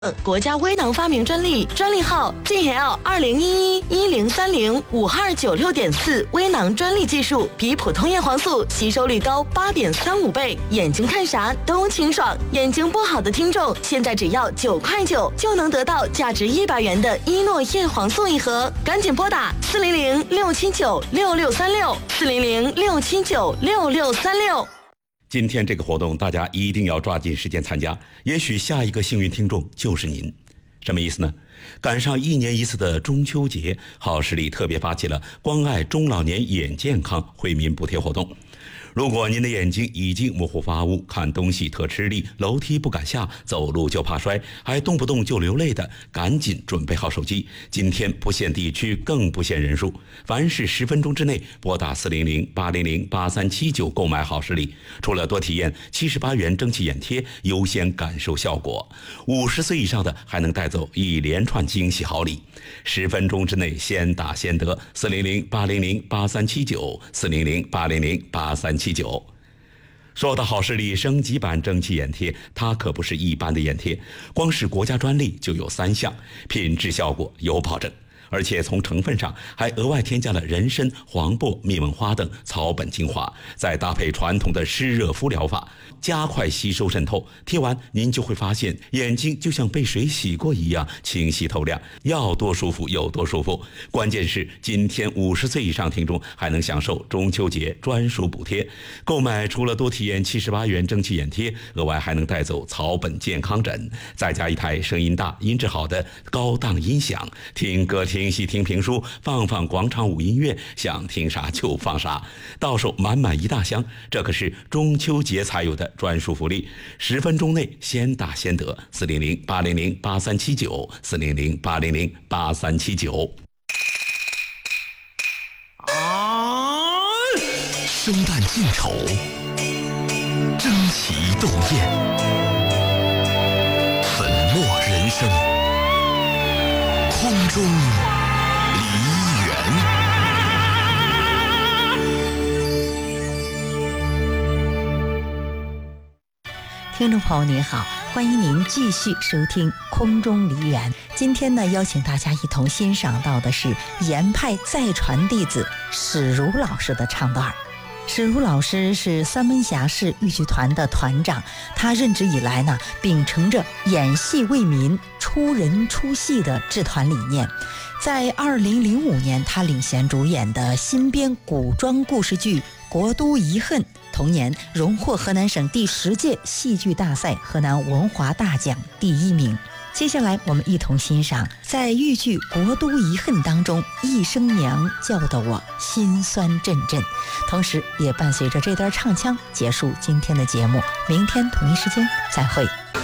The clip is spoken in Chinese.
国家微囊发明专利，专利号 GL201110305296.4，微囊专利技术比普通叶黄素吸收率高8.35倍，眼睛看啥都清爽。眼睛不好的听众，现在只要9块9就能得到价值100元的伊诺叶黄素一盒，赶紧拨打400-679-6636，400-679-6636。 今天这个活动，大家一定要抓紧时间参加，也许下一个幸运听众就是您。什么意思呢？赶上1年1次的中秋节，好视力特别发起了关爱中老年眼健康惠民补贴活动。如果您的眼睛已经模糊发雾，看东西特吃力，楼梯不敢下，走路就怕摔，还动不动就流泪的，赶紧准备好手机。今天不限地区，更不限人数，凡是10分钟之内拨打400-800-8379购买好视力，除了多体验78元蒸汽眼贴，优先感受效果。50岁以上的还能带走一连串惊喜好礼。10分钟之内先打先得，400-800-8379，400-800-8379。说到好视力升级版蒸汽眼贴，它可不是一般的眼贴，光是国家专利就有3项，品质效果有保证，而且从成分上还额外添加了人参、黄柏、蜜蚊花等草本精华，再搭配传统的湿热敷疗法，加快吸收渗透。贴完您就会发现眼睛就像被水洗过一样清晰透亮，要多舒服有多舒服。关键是今天50岁以上听众还能享受中秋节专属补贴，购买除了多体验78元蒸汽眼贴，额外还能带走草本健康枕，再加一台声音大音质好的高档音响，听歌听戏听评书，放广场舞音乐，想听啥就放啥，到手满满一大箱。这可是中秋节才有的专属福利，10分钟内先打先得，400-800-8379，400-800-8379。 生旦净丑，争奇斗艳，粉墨人生，空中梨园。 听众朋友您好，欢迎您继续收听空中梨园。今天呢，邀请大家一同欣赏到的是严派再传弟子史如老师的唱段。史如老师是三门峡市豫剧团的团长，他任职以来呢，秉承着演戏为民、出人出戏的制团理念。在2005年，他领衔主演的新编古装故事剧《国都遗恨》，同年荣获河南省第10届戏剧大赛河南文华大奖第1名。接下来我们一同欣赏在豫剧《国都遗恨》当中一声娘叫得我心酸阵阵，同时也伴随着这段唱腔结束今天的节目。明天同一时间再会。